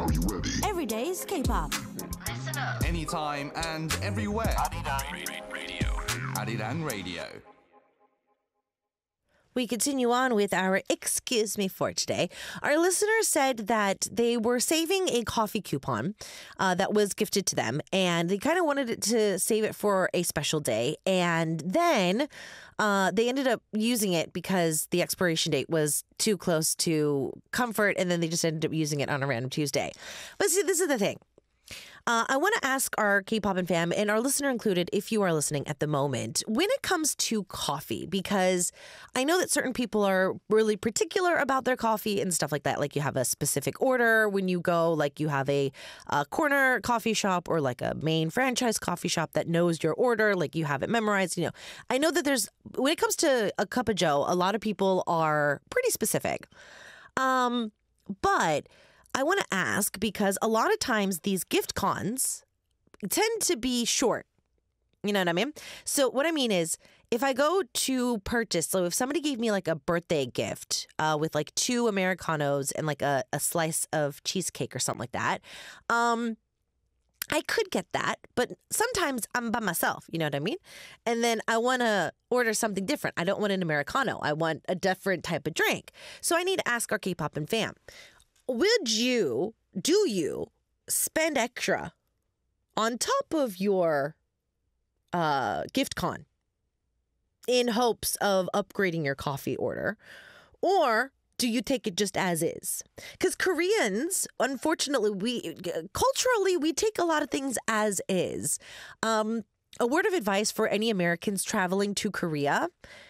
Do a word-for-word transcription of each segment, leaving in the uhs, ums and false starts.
Are you ready? Every day's K-pop. Listen up. Anytime and everywhere. Arirang Radio. Arirang Radio. We continue on with our Excuse Me for today. Our listener said that they were saving a coffee coupon uh, that was gifted to them, and they kind of wanted it to save it for a special day. And then uh, they ended up using it because the expiration date was too close to comfort, and then they just ended up using it on a random Tuesday. But see, this is the thing. Uh, I want to ask our K-pop and fam, and our listener included, if you are listening at the moment, when it comes to coffee, because I know that certain people are really particular about their coffee and stuff like that. Like you have a specific order when you go, like you have a, a corner coffee shop or like a main franchise coffee shop that knows your order, like you have it memorized. You know, I know that there's, when it comes to a cup of joe, a lot of people are pretty specific. Um, but I want to ask, because a lot of times these gift cons tend to be short. You know what I mean? So what I mean is, if I go to purchase, so if somebody gave me like a birthday gift uh, with like two Americanos and like a, a slice of cheesecake or something like that, um, I could get that. But sometimes I'm by myself, you know what I mean? And then I want to order something different. I don't want an Americano. I want a different type of drink. So I need to ask our K-pop and fam. Would you, do you spend extra on top of your uh, gift con in hopes of upgrading your coffee order? Or do you take it just as is? Because Koreans, unfortunately, we culturally, we take a lot of things as is. Um, a word of advice for any Americans traveling to Korea,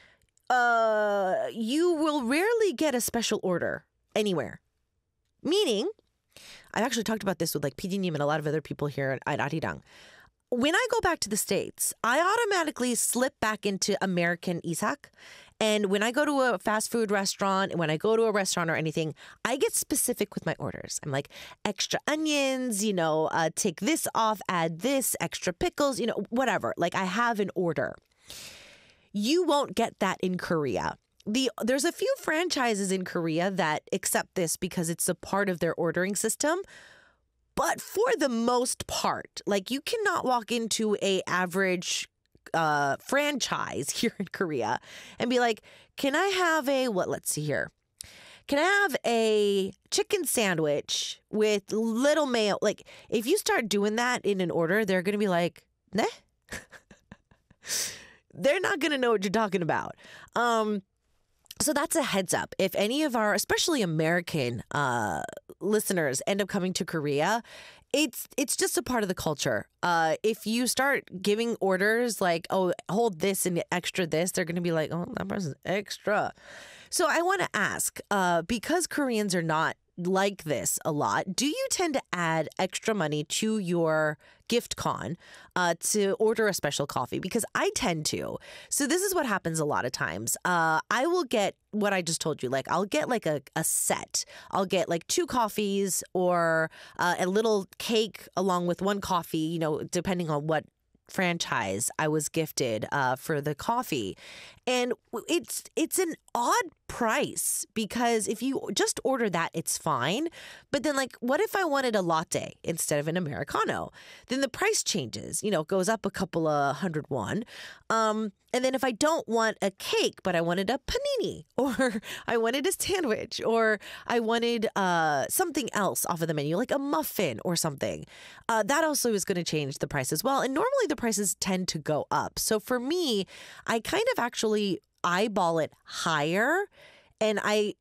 uh, you will rarely get a special order anywhere. Meaning, I've actually talked about this with like P D Nim and a lot of other people here at Arirang. When I go back to the States, I automatically slip back into American isak. And when I go to a fast food restaurant, when I go to a restaurant or anything, I get specific with my orders. I'm like, extra onions, you know, uh, take this off, add this, extra pickles, you know, whatever. Like I have an order. You won't get that in Korea. The there's a few franchises in Korea that accept this because it's a part of their ordering system. But for the most part, like you cannot walk into a average uh, franchise here in Korea and be like, can I have a, what, let's see here. Can I have a chicken sandwich with little mayo? Like if you start doing that in an order, they're going to be like, nah. They're not going to know what you're talking about. Um, So that's a heads up. If any of our, especially American uh, listeners end up coming to Korea, it's it's just a part of the culture. Uh, if you start giving orders like, oh, hold this and extra this, they're going to be like, oh, that person's extra. So I want to ask, uh, because Koreans are not like this a lot, do you tend to add extra money to your gift con uh, to order a special coffee? Because I tend to. So this is what happens a lot of times. Uh, I will get what I just told you. Like I'll get like a, a set. I'll get like two coffees or uh, a little cake along with one coffee, you know, depending on what franchise I was gifted uh, for the coffee. And it's it's an odd price because if you just order that, it's fine. But then like, what if I wanted a latte instead of an Americano? Then the price changes, you know, it goes up a couple of hundred won. Um, and then if I don't want a cake, but I wanted a panini or I wanted a sandwich or I wanted uh, something else off of the menu, like a muffin or something, uh, that also is going to change the price as well. And normally the prices tend to go up. So for me, I kind of actually eyeball it higher and I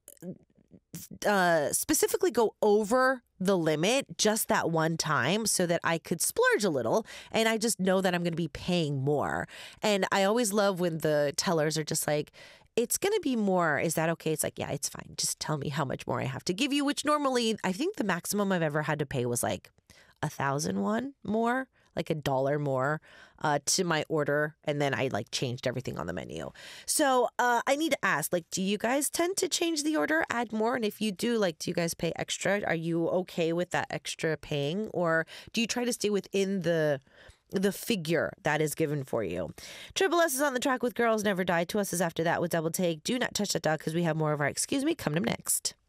uh, specifically go over the limit just that one time so that I could splurge a little and I just know that I'm going to be paying more. And I always love when the tellers are just like, it's going to be more. Is that okay? It's like, yeah, it's fine. Just tell me how much more I have to give you, which normally I think the maximum I've ever had to pay was like a thousand won more, like a dollar more uh, to my order. And then I like changed everything on the menu. So uh, I need to ask, like, do you guys tend to change the order, add more? And if you do, like, do you guys pay extra? Are you okay with that extra paying? Or do you try to stay within the the figure that is given for you? Triple S is on the track with Girls Never Die. To Us is after that with Double Take. Do not touch that dog because we have more of our Excuse Me coming up next.